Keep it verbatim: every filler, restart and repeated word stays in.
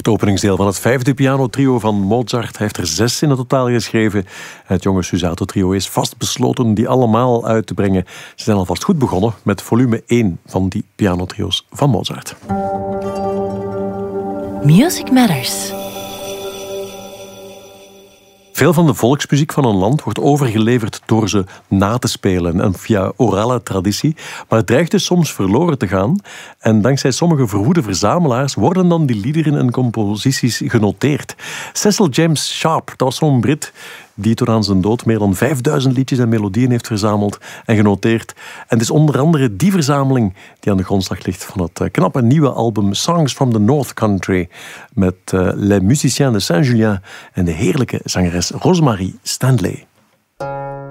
Het openingsdeel van het vijfde pianotrio van Mozart. Hij heeft er zes in het totaal geschreven. Het jonge Susato-trio is vastbesloten die allemaal uit te brengen. Ze zijn alvast goed begonnen met volume één van die pianotrio's van Mozart. Music Matters. Veel van de volksmuziek van een land wordt overgeleverd door ze na te spelen en via orale traditie, maar het dreigt dus soms verloren te gaan. En dankzij sommige verwoede verzamelaars worden dan die liederen en composities genoteerd. Cecil James Sharp, dat was zo'n Brit die tot aan zijn dood meer dan vijfduizend liedjes en melodieën heeft verzameld en genoteerd. En het is onder andere die verzameling die aan de grondslag ligt van het knappe nieuwe album Songs from the North Country met uh, Les Musiciens de Saint-Julien en de heerlijke zangeres Rosemary Stanley.